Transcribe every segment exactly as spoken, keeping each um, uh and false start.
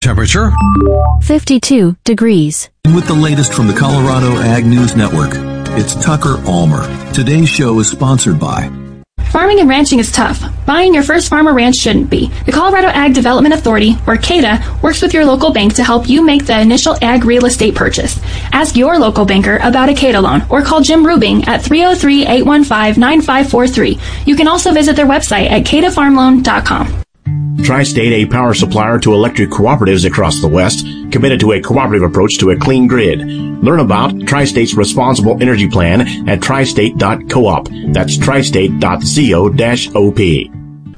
Temperature? fifty-two degrees. With the latest from the Colorado Ag News Network, it's Tucker Almer. Today's show is sponsored by... Farming and ranching is tough. Buying your first farm or ranch shouldn't be. The Colorado Ag Development Authority, or C A D A, works with your local bank to help you make the initial ag real estate purchase. Ask your local banker about a C A D A loan, or call Jim Rubing at three oh three, eight one five, nine five four three. You can also visit their website at c a d a farm loan dot com. Tri-State, a power supplier to electric cooperatives across the West, committed to a cooperative approach to a clean grid. Learn about Tri-State's responsible energy plan at tri state dot coop. That's tri state dot co op.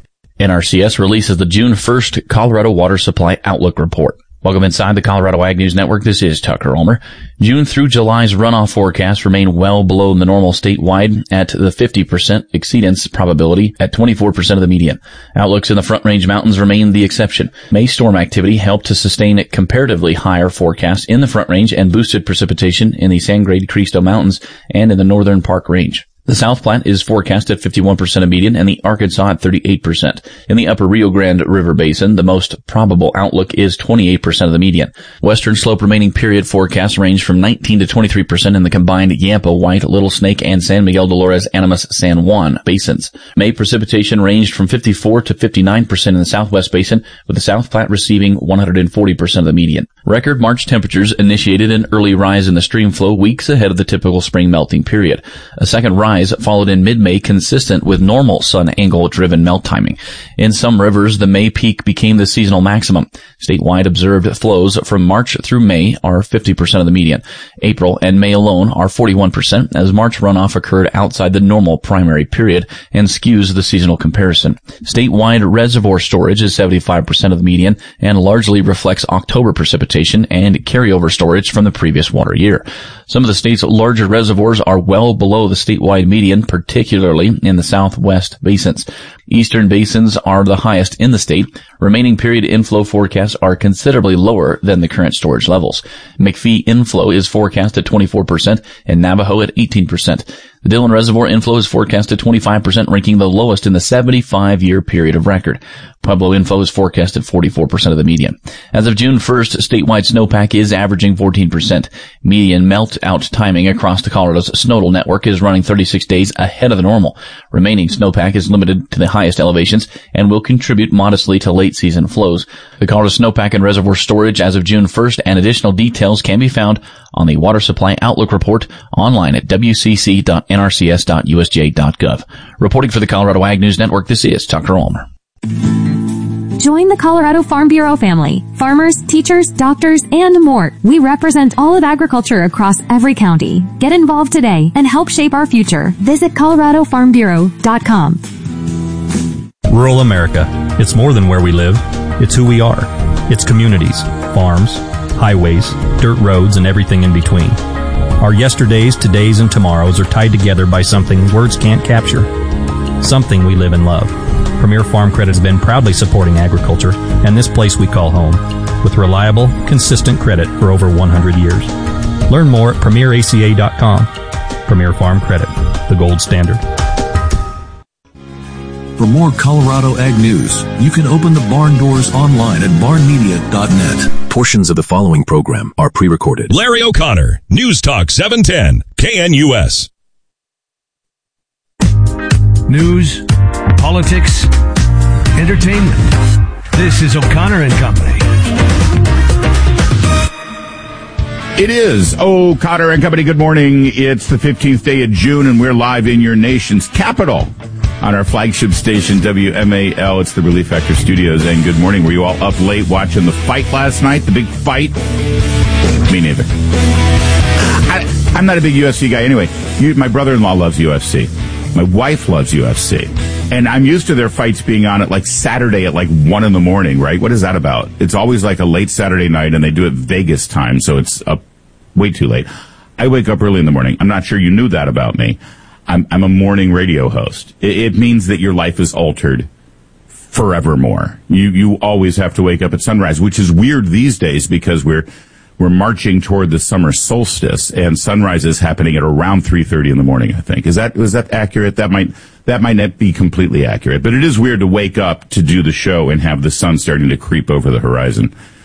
N R C S releases the June first Colorado Water Supply Outlook Report. Welcome inside the Colorado Ag News Network. This is Tucker Ulmer. June through July's runoff forecasts remain well below the normal statewide at the fifty percent exceedance probability at twenty-four percent of the median. Outlooks in the Front Range Mountains remain the exception. May storm activity helped to sustain comparatively higher forecasts in the Front Range and boosted precipitation in the Sangre de Cristo Mountains and in the Northern Park Range. The South Platte is forecast at fifty-one percent of median and the Arkansas at thirty-eight percent. In the Upper Rio Grande River Basin, the most probable outlook is twenty-eight percent of the median. Western Slope remaining period forecasts range from nineteen to twenty-three percent in the combined Yampa, White, Little Snake, and San Miguel Dolores, Animas, San Juan basins. May precipitation ranged from fifty-four to fifty-nine percent in the Southwest Basin, with the South Platte receiving one hundred forty percent of the median. Record March temperatures initiated an early rise in the stream flow weeks ahead of the typical spring melting period. A second rise followed in mid-May, consistent with normal sun angle-driven melt timing. In some rivers, the May peak became the seasonal maximum. Statewide observed flows from March through May are fifty percent of the median. April and May alone are forty-one percent, as March runoff occurred outside the normal primary period and skews the seasonal comparison. Statewide reservoir storage is seventy-five percent of the median and largely reflects October precipitation and carryover storage from the previous water year. Some of the state's larger reservoirs are well below the statewide median, particularly in the southwest basins. Eastern basins are the highest in the state. Remaining period inflow forecasts are considerably lower than the current storage levels. McPhee inflow is forecast at twenty-four percent and Navajo at eighteen percent. The Dillon Reservoir inflow is forecast at twenty-five percent, ranking the lowest in the seventy-five year period of record. Pueblo inflow is forecast at forty-four percent of the median. As of June first, statewide snowpack is averaging fourteen percent. Median melt-out timing across the Colorado's Snowdal network is running thirty-six days ahead of the normal. Remaining snowpack is limited to the highest elevations and will contribute modestly to late-season flows. The Colorado snowpack and reservoir storage as of June first and additional details can be found on the Water Supply Outlook Report online at w c c dot n r c s dot u s j dot gov. Reporting for the Colorado Ag News Network, this is Tucker Ulmer. Join the Colorado Farm Bureau family. Farmers, teachers, doctors, and more. We represent all of agriculture across every county. Get involved today and help shape our future. Visit colorado farm bureau dot com. Rural America. It's more than where we live. It's who we are. It's communities, farms, highways, dirt roads, and everything in between. Our yesterdays, todays, and tomorrows are tied together by something words can't capture. Something we live and love. Premier Farm Credit has been proudly supporting agriculture and this place we call home with reliable, consistent credit for over one hundred years. Learn more at premier a c a dot com. Premier Farm Credit, the gold standard. For more Colorado Ag News, you can open the barn doors online at barn media dot net. Portions of the following program are pre-recorded. Larry O'Connor, News Talk seven ten, K N U S. News, politics, entertainment. This is O'Connor and Company. It is O'Connor and Company. Good morning. It's the fifteenth day of June, and we're live in your nation's capital on our flagship station, W M A L. It's the Relief Factor Studios. And good morning. Were you all up late watching the fight last night? The big fight? Me neither. I, I'm not a big U F C guy anyway. You, my brother-in-law loves U F C. My wife loves U F C. And I'm used to their fights being on at like Saturday at like one in the morning, right? What is that about? It's always like a late Saturday night, and they do it Vegas time, so it's up way too late. I wake up early in the morning. I'm not sure you knew that about me. I'm, I'm a morning radio host. It, it means that your life is altered forevermore. You, you always have to wake up at sunrise, which is weird these days because we're, we're marching toward the summer solstice, and sunrise is happening at around three thirty in the morning, I think. Is that, is that accurate? That might, that might not be completely accurate, but it is weird to wake up to do the show and have the sun starting to creep over the horizon.